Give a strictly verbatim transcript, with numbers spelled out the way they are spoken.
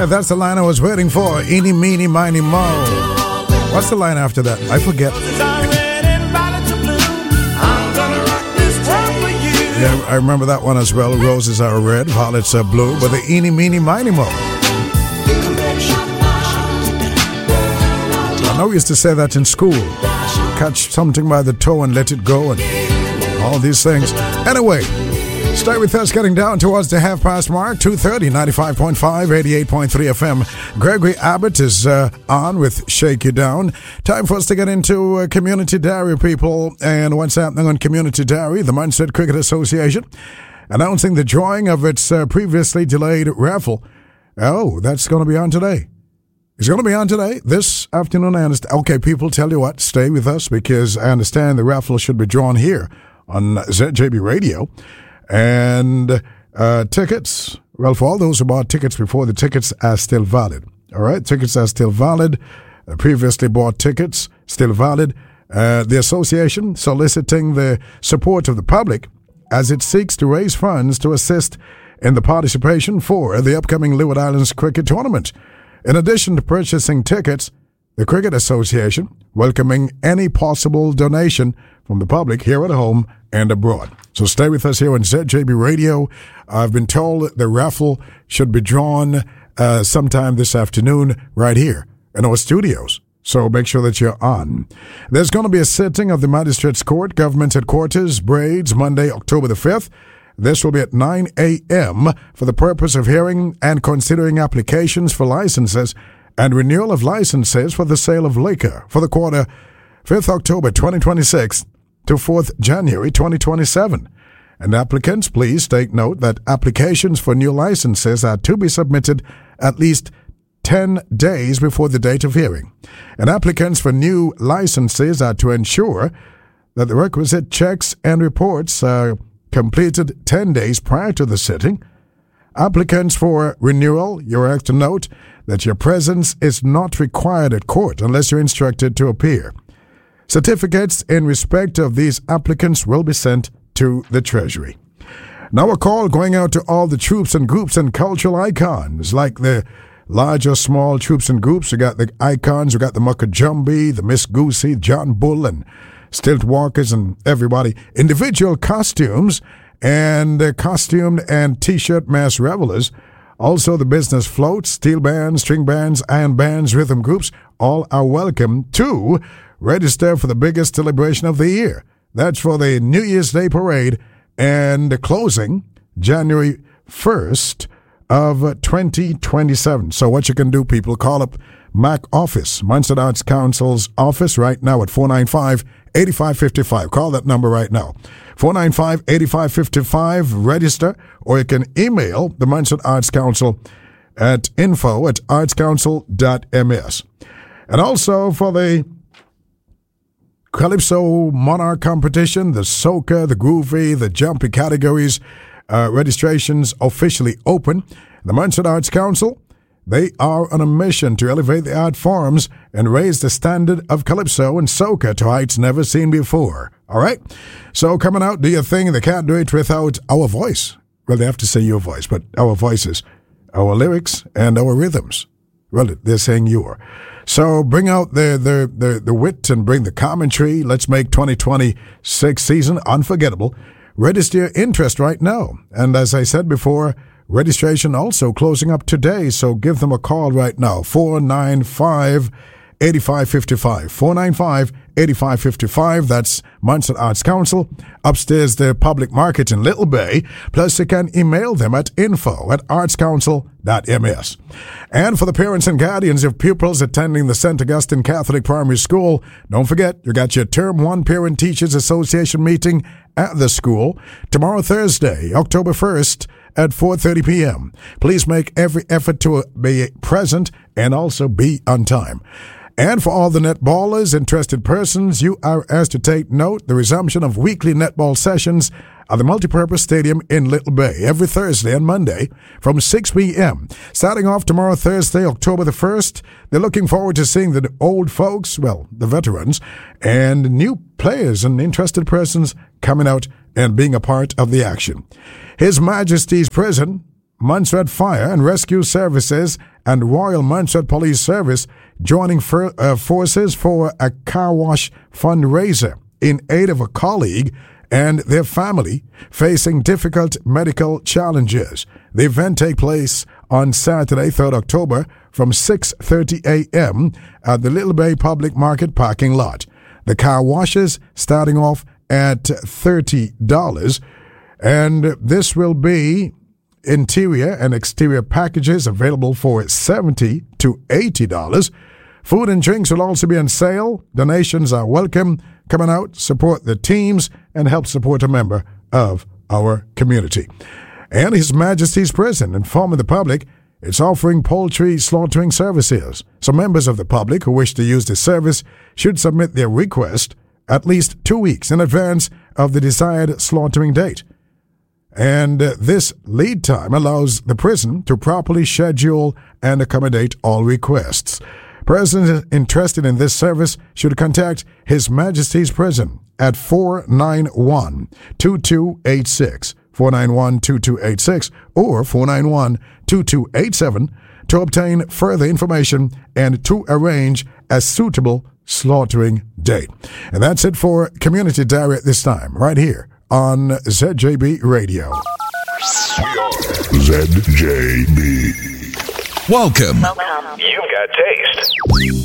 Yeah, that's the line I was waiting for. Eeny, meeny, miny, mo. What's the line after that? I forget. Yeah, I remember that one as well. Roses are red, violets are blue, but the eeny, meeny, miny, mo. I know we used to say that in school. Catch something by the toe and let it go and all these things. Anyway, stay with us getting down towards the half past mark. two thirty, ninety-five point five, eighty-eight point three F M. Gregory Abbott is uh, on with Shake You Down. Time for us to get into uh, Community Dairy, people. And what's happening on Community Dairy? The Munstead Cricket Association announcing the drawing of its uh, previously delayed raffle. Oh, that's going to be on today. It's going to be on today, this afternoon. I understand. Okay, people, tell you what, stay with us because I understand the raffle should be drawn here on Z J B Radio. And uh, tickets, well, for all those who bought tickets before, the tickets are still valid. All right, tickets are still valid. Uh, previously bought tickets, still valid. Uh, the association soliciting the support of the public as it seeks to raise funds to assist in the participation for the upcoming Leeward Islands Cricket Tournament. In addition to purchasing tickets, the Cricket Association welcoming any possible donation from the public here at home and abroad. So stay with us here on Z J B Radio. I've been told the raffle should be drawn uh, sometime this afternoon right here in our studios. So make sure that you're on. There's going to be a sitting of the Magistrates Court, Government Headquarters, Braids, Monday, October the fifth. This will be at nine a.m. for the purpose of hearing and considering applications for licenses and renewal of licenses for the sale of liquor for the quarter fifth October twenty twenty-six to fourth January twenty twenty-seven. And applicants, please take note that applications for new licenses are to be submitted at least ten days before the date of hearing. And applicants for new licenses are to ensure that the requisite checks and reports are completed ten days prior to the sitting. Applicants for renewal, you're asked to note that your presence is not required at court unless you're instructed to appear. Certificates in respect of these applicants will be sent to the Treasury. Now a call going out to all the troops and groups and cultural icons, like the large or small troops and groups. We got the icons, we got the Muckajumbi, the Miss Goosey, John Bull, and Stilt Walkers and everybody. Individual costumes and uh, costumed and T-shirt mass revelers. Also the business floats, steel bands, string bands, iron bands, rhythm groups, all are welcome to register for the biggest celebration of the year. That's for the New Year's Day Parade and the closing January first of twenty twenty-seven. So what you can do, people, call up M A C office, Munstead Arts Council's office right now at four nine five, eight five five five. Call that number right now. four nine five, eight five five five. Register, or you can email the Munstead Arts Council at info at artscouncil dot m s. And also for the Calypso Monarch competition, the soca, the groovy, the jumpy categories, uh, registrations officially open. The Munstead Arts Council, they are on a mission to elevate the art forms and raise the standard of Calypso and soca to heights never seen before. All right? So coming out, do your thing. They can't do it without our voice. Well, they have to say your voice, but our voices, our lyrics, and our rhythms. Well, they're saying your. So bring out the, the, the, the wit and bring the commentary. Let's make twenty twenty-six season unforgettable. Register your interest right now. And as I said before, registration also closing up today, so give them a call right now, four nine five, eight five five five, four nine five, eight five five five. That's Munstead Arts Council, upstairs the public market in Little Bay. Plus you can email them at info at artscouncil dot m s. And for the parents and guardians of pupils attending the Saint Augustine Catholic Primary School, don't forget, you got your Term one Parent Teachers Association meeting at the school tomorrow, Thursday, October first, at four thirty p.m. Please make every effort to be present and also be on time. And for all the netballers, interested persons, you are asked to take note the resumption of weekly netball sessions at the Multipurpose Stadium in Little Bay every Thursday and Monday from six p.m. Starting off tomorrow, Thursday, October the first, they're looking forward to seeing the old folks, well, the veterans, and new players and interested persons coming out and being a part of the action. His Majesty's Prison, Montserrat Fire and Rescue Services and Royal Montserrat Police Service joining for, uh, forces for a car wash fundraiser in aid of a colleague and their family facing difficult medical challenges. The event takes place on Saturday, third October from six thirty a.m. at the Little Bay Public Market parking lot. The car washes starting off at thirty dollars, and this will be interior and exterior packages available for seventy to eighty dollars. Food and drinks will also be on sale. Donations are welcome. Come on out, support the teams, and help support a member of our community. And His Majesty's Prison informing the public it's offering poultry slaughtering services. So members of the public who wish to use the service should submit their request at least two weeks in advance of the desired slaughtering date. And uh, this lead time allows the prison to properly schedule and accommodate all requests. Persons interested in this service should contact His Majesty's Prison at four nine one, two two eight six, four nine one, two two eight six, or four nine one, two two eight seven to obtain further information and to arrange a suitable slaughtering date. And that's it for Community Diary at this time, right here on Z J B Radio. Z J B. Welcome. Welcome. You've got taste.